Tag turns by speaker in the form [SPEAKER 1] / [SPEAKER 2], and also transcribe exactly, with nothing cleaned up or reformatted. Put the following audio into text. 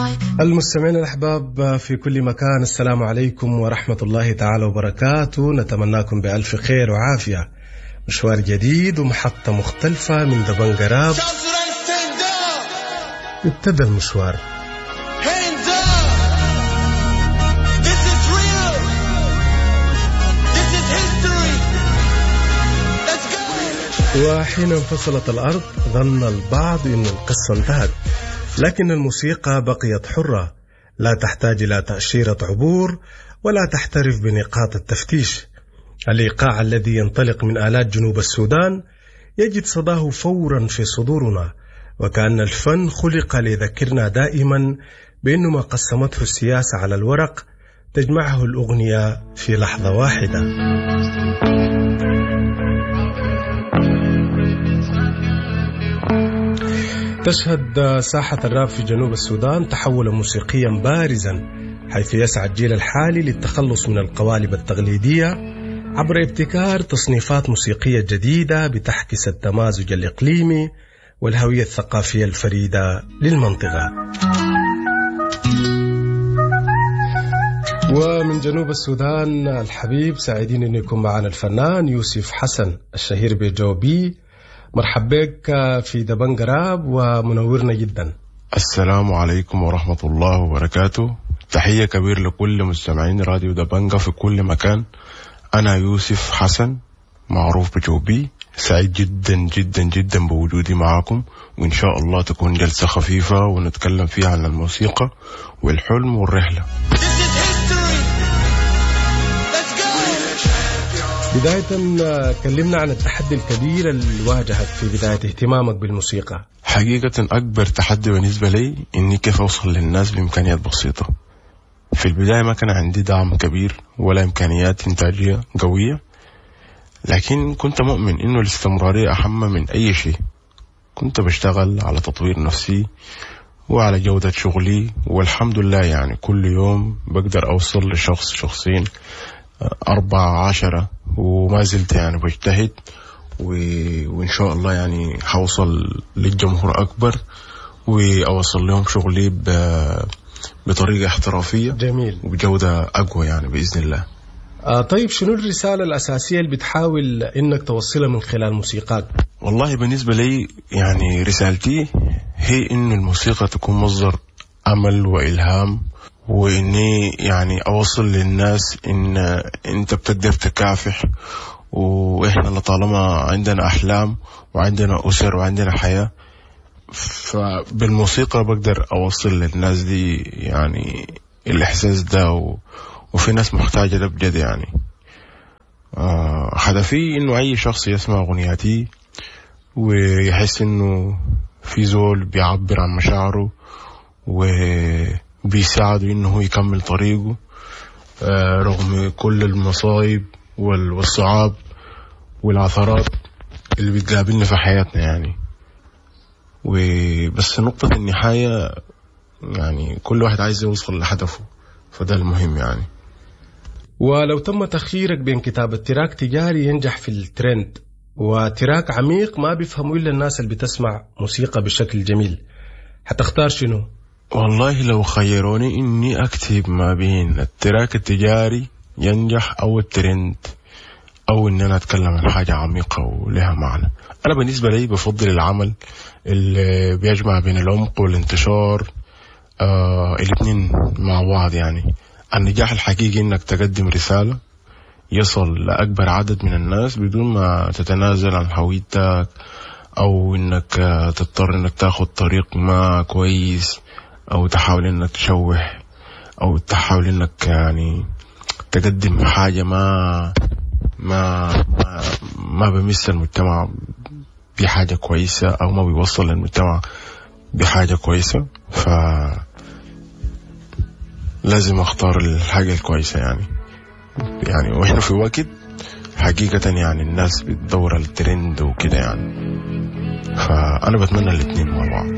[SPEAKER 1] المستمعين الأحباب في كل مكان، السلام عليكم ورحمة الله تعالى وبركاته. نتمناكم بألف خير وعافية. مشوار جديد ومحطة مختلفة من دبنجراب ابتدى المشوار. وحين انفصلت الأرض ظن البعض أن القصة انتهت، لكن الموسيقى بقيت حرة، لا تحتاج إلى تأشيرة عبور ولا تحترف بنقاط التفتيش. الإيقاع الذي ينطلق من آلات جنوب السودان يجد صداه فورا في صدورنا، وكأن الفن خلق ليذكرنا دائما بأن ما قسمته السياسة على الورق تجمعه الأغنية في لحظة واحدة. تشهد ساحة الراب في جنوب السودان تحولا موسيقيا بارزا، حيث يسعى الجيل الحالي للتخلص من القوالب التقليدية عبر ابتكار تصنيفات موسيقية جديدة بتحكس التمازج الإقليمي والهوية الثقافية الفريدة للمنطقة. ومن جنوب السودان الحبيب سعيدين أن يكون معنا الفنان يوسف حسن الشهير بجوبي. مرحب بك في دبنجراب ومنورنا جدا.
[SPEAKER 2] السلام عليكم ورحمة الله وبركاته. تحية كبير لكل مستمعين راديو دبنجة في كل مكان. أنا يوسف حسن معروف بجوبي، سعيد جدا جدا جدا بوجودي معكم، وإن شاء الله تكون جلسة خفيفة ونتكلم فيها عن الموسيقى والحلم والرحلة.
[SPEAKER 1] بداية كلمنا عن التحدي الكبير اللي واجهك في بداية اهتمامك بالموسيقى.
[SPEAKER 2] حقيقة أكبر تحدي بالنسبة لي إني كيف أوصل للناس بإمكانيات بسيطة. في البداية ما كان عندي دعم كبير ولا إمكانيات إنتاجية قوية، لكن كنت مؤمن إنه الاستمرارية أهم من أي شيء. كنت بشتغل على تطوير نفسي وعلى جودة شغلي، والحمد لله يعني كل يوم بقدر أوصل لشخص شخصين أربعة عشرة، وما زلت يعني بجتهد و... وإن شاء الله يعني حوصل للجمهور أكبر وأوصل لهم شغلي ب... بطريقة احترافية
[SPEAKER 1] جميل
[SPEAKER 2] وبجودة أقوى يعني بإذن الله.
[SPEAKER 1] آه طيب، شنو الرسالة الأساسية اللي بتحاول إنك توصلها من خلال موسيقاك؟
[SPEAKER 2] والله بالنسبة لي يعني رسالتي هي إن الموسيقى تكون مصدر أمل وإلهام، وإني يعني أوصل للناس إن أنت بتقدر تكافح، وإحنا لطالما عندنا أحلام وعندنا أسر وعندنا حياة، فبالموسيقى بقدر أوصل للناس دي يعني الإحساس ده، و... وفي ناس محتاجة ده بجد يعني. آه هدفي إنه أي شخص يسمع أغنياتي ويحس إنه في زول بيعبر عن مشاعره وبيساعده إنه يكمل طريقه آه رغم كل المصايب والصعاب والعثرات اللي بتقابلنا في حياتنا يعني. وبس نقطة النهاية يعني كل واحد عايز يوصل لهدفه، فده المهم يعني.
[SPEAKER 1] ولو تم تخييرك بين كتابة تراك تجاري ينجح في الترند وتراك عميق ما بيفهموا إلا الناس اللي بتسمع موسيقى بشكل جميل، هتختار شنو؟
[SPEAKER 2] والله لو خيروني إني أكتب ما بين التراك التجاري ينجح أو الترند، أو إن أنا أتكلم عن حاجة عميقة ولها معنى، أنا بالنسبة لي بفضل العمل اللي بيجمع بين العمق والانتشار، آه الاثنين مع بعض يعني. النجاح الحقيقي إنك تقدم رسالة يصل لأكبر عدد من الناس بدون ما تتنازل عن هويتك، أو إنك تضطر إنك تاخد طريق ما كويس، أو تحاول إنك تشوه، أو تحاول إنك يعني تقدم حاجة ما ما ما, ما بيمس المجتمع بحاجة كويسة، أو ما بيوصل للمجتمع بحاجة كويسة. ف لازم أختار الحاجة الكويسة يعني. يعني وإحنا في وقت حقيقة يعني الناس بتدور الترند وكده يعني، فأنا بتمنى الاثنين مع بعض.